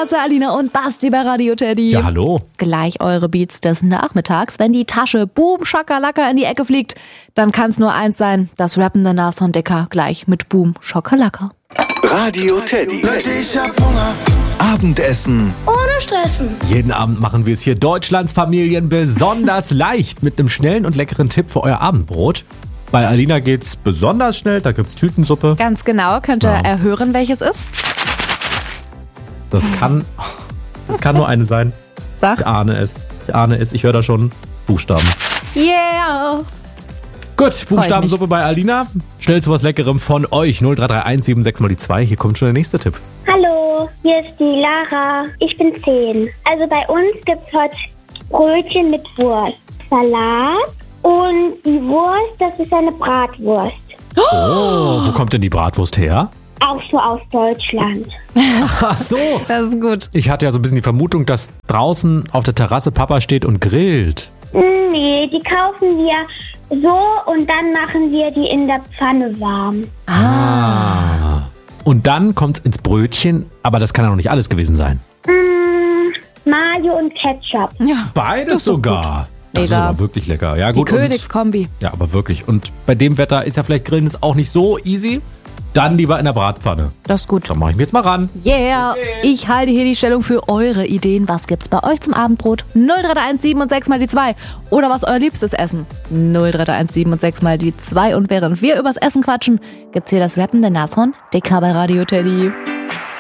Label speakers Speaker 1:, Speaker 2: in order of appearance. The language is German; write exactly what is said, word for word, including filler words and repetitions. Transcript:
Speaker 1: Atze, Alina und Basti bei Radio Teddy.
Speaker 2: Ja, hallo.
Speaker 1: Gleich eure Beats des Nachmittags. Wenn die Tasche Boom Schakalaka in die Ecke fliegt, dann kann's nur eins sein, das rappende Nashorn Dicker gleich mit Boom Schakalaka.
Speaker 3: Radio Teddy. Ich hab Hunger. Abendessen.
Speaker 4: Ohne Stressen.
Speaker 2: Jeden Abend machen wir es hier Deutschlands Familien besonders leicht mit einem schnellen und leckeren Tipp für euer Abendbrot. Bei Alina geht's besonders schnell, da gibt's Tütensuppe.
Speaker 1: Ganz genau, könnt ihr
Speaker 2: Ja.
Speaker 1: erhören, welches ist?
Speaker 2: Das kann, das kann nur eine sein.
Speaker 1: Sag.
Speaker 2: Ich ahne es. Ich ahne es. Ich höre da schon Buchstaben.
Speaker 1: Yeah!
Speaker 2: Gut, Buchstabensuppe bei Alina. Schnell zu was Leckerem von euch. null drei drei eins sieben sechs mal die zwei. Hier kommt schon der nächste Tipp.
Speaker 4: Hallo, hier ist die Lara. Ich bin zehn. Also bei uns gibt es heute Brötchen mit Wurst, Salat und die Wurst, das ist eine Bratwurst.
Speaker 2: Oh, wo kommt denn die Bratwurst her?
Speaker 4: Auch so aus Deutschland.
Speaker 2: Ach so.
Speaker 1: Das ist gut.
Speaker 2: Ich hatte ja so ein bisschen die Vermutung, dass draußen auf der Terrasse Papa steht und grillt.
Speaker 4: Nee, die kaufen wir so und dann machen wir die in der Pfanne warm.
Speaker 2: Ah. Und dann kommt's ins Brötchen, aber das kann ja noch nicht alles gewesen sein.
Speaker 4: Mm, Mayo und Ketchup.
Speaker 1: Ja,
Speaker 2: Beides
Speaker 1: ist doch
Speaker 2: sogar. Das ist
Speaker 1: Mega.
Speaker 2: aber wirklich lecker. Ja,
Speaker 1: die
Speaker 2: gut. Und,
Speaker 1: Königskombi.
Speaker 2: ja, aber wirklich. Und bei dem Wetter ist ja vielleicht Grillen jetzt auch nicht so easy. Dann lieber in der Bratpfanne.
Speaker 1: Das ist gut.
Speaker 2: Da mache ich mir jetzt mal ran.
Speaker 1: Yeah! Ich halte hier die Stellung für eure Ideen. Was gibt's bei euch zum Abendbrot? null drei drei eins sieben und sechs mal die zwei. Oder was euer liebstes Essen? null drei drei eins sieben und sechs mal die zwei. Und während wir übers Essen quatschen, gibt's hier das rappende Nashorn Dicker bei Radio Teddy.